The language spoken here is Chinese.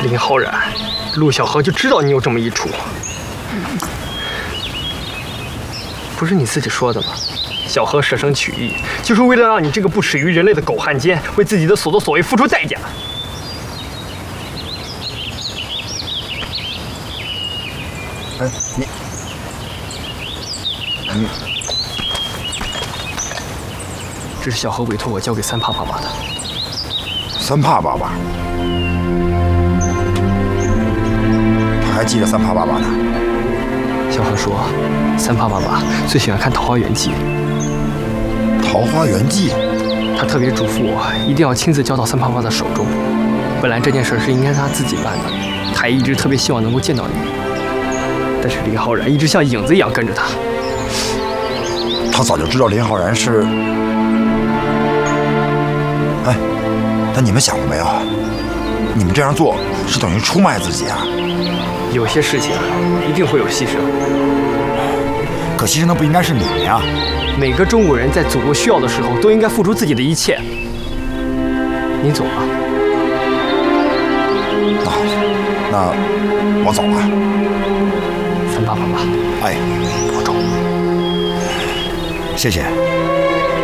林浩然，陆小荷就知道你有这么一出。不是你自己说的吗？小荷舍生取义，就是为了让你这个不耻于人类的狗汉奸，为自己的所作所为付出代价。 哎，你， 这是小荷委托我交给三怕爸爸的。 三怕爸爸，他还记着三怕爸爸呢。 小荷说，三怕爸爸最喜欢看《桃花源记》。 《桃花源记》， 他特别嘱咐我，一定要亲自交到三怕爸的手中。本来这件事是应该他自己办的，他也一直特别希望能够见到你。但是林浩然一直像影子一样跟着他。 他早就知道林浩然是……哎，但你们想过没有？你们这样做是等于出卖自己啊！ 有些事情一定会有牺牲， 可牺牲的不应该是你们呀！ 每个中国人在祖国需要的时候都应该付出自己的一切。你走吧。 那我走了。 三爸爸吧。 哎， 保重。 谢谢。